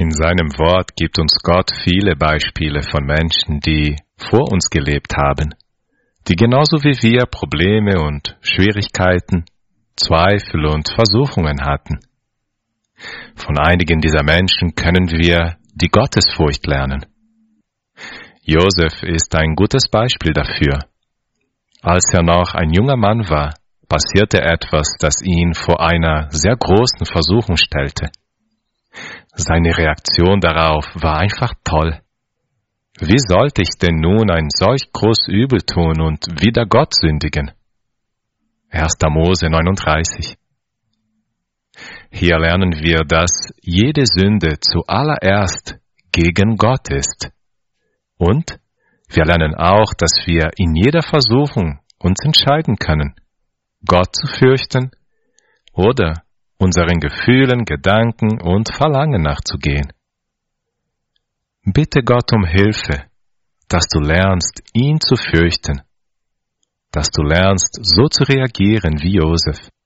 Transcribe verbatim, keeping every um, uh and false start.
In seinem Wort gibt uns Gott viele Beispiele von Menschen, die vor uns gelebt haben, die genauso wie wir Probleme und Schwierigkeiten, Zweifel und Versuchungen hatten. Von einigen dieser Menschen können wir die Gottesfurcht lernen. Josef ist ein gutes Beispiel dafür. Als er noch ein junger Mann war, passierte etwas, das ihn vor einer sehr großen Versuchung stellte. Seine Reaktion darauf war einfach toll. Wie sollte ich denn nun ein solch groß Übel tun und wider Gott sündigen? erster Mose neununddreißig. Hier lernen wir, dass jede Sünde zuallererst gegen Gott ist. Und wir lernen auch, dass wir in jeder Versuchung uns entscheiden können, Gott zu fürchten oder unseren Gefühlen, Gedanken und Verlangen nachzugehen. Bitte Gott um Hilfe, dass du lernst, ihn zu fürchten, dass du lernst, so zu reagieren wie Josef.